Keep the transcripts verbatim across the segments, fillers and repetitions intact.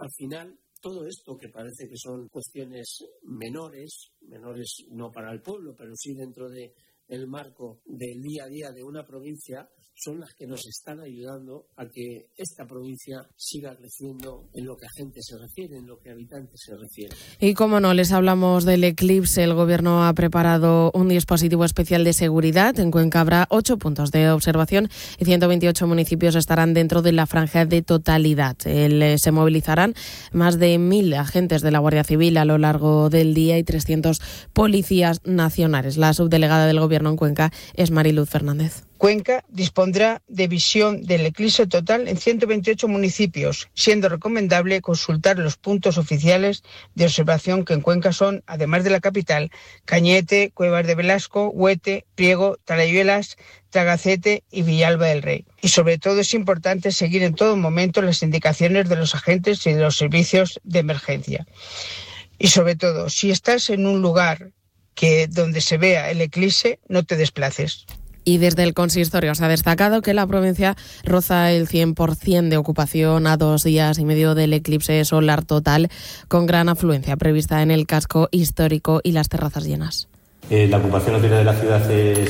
al final, todo esto que parece que son cuestiones menores, menores no para el pueblo, pero sí dentro de el marco del día a día de una provincia, son las que nos están ayudando a que esta provincia siga creciendo en lo que a gente se refiere, en lo que a habitantes se refiere. Y como no les hablamos del eclipse, el Gobierno ha preparado un dispositivo especial de seguridad. En Cuenca habrá ocho puntos de observación y ciento veintiocho municipios estarán dentro de la franja de totalidad. El, se movilizarán más de mil agentes de la Guardia Civil a lo largo del día y trescientos policías nacionales. La subdelegada del Gobierno en Cuenca es Mariluz Fernández. Cuenca dispondrá de visión del eclipse total en ciento veintiocho municipios, siendo recomendable consultar los puntos oficiales de observación que en Cuenca son, además de la capital, Cañete, Cuevas de Velasco, Huete, Priego, Talayuelas, Tragacete y Villalba del Rey. Y sobre todo es importante seguir en todo momento las indicaciones de los agentes y de los servicios de emergencia. Y sobre todo, si estás en un lugar que donde se vea el eclipse, no te desplaces. Y desde el consistorio se ha destacado que la provincia roza el cien por ciento de ocupación a dos días y medio del eclipse solar total, con gran afluencia prevista en el casco histórico y las terrazas llenas. Eh, la ocupación hotelera de la ciudad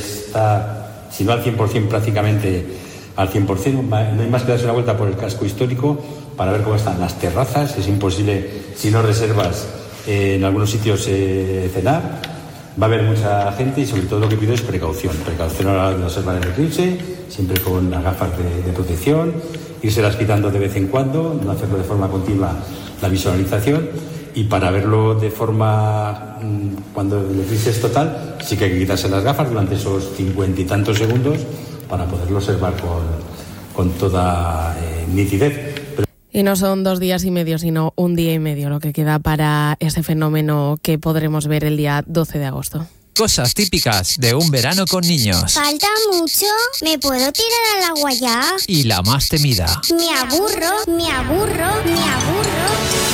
está, si no al cien por ciento, prácticamente al cien por ciento. No hay más que darse una vuelta por el casco histórico para ver cómo están las terrazas. Es imposible, si no reservas eh, en algunos sitios, eh, cenar. Va a haber mucha gente y sobre todo lo que pido es precaución. Precaución a la hora de observar el eclipse, siempre con las gafas de, de protección, irselas quitando de vez en cuando, no hacerlo de forma continua la visualización, y para verlo de forma, cuando el eclipse es total, sí que hay que quitarse las gafas durante esos cincuenta y tantos segundos para poderlo observar con, con toda eh, nitidez. Y no son dos días y medio, sino un día y medio lo que queda para ese fenómeno que podremos ver el día doce de agosto. Cosas típicas de un verano con niños. ¿Falta mucho? ¿Me puedo tirar al agua ya? Y la más temida. Me aburro, me aburro, me aburro.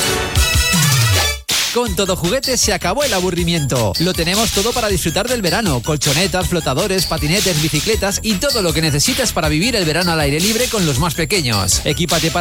Con Todo Juguetes se acabó el aburrimiento. Lo tenemos todo para disfrutar del verano. Colchonetas, flotadores, patinetes, bicicletas y todo lo que necesitas para vivir el verano al aire libre con los más pequeños. Equípate para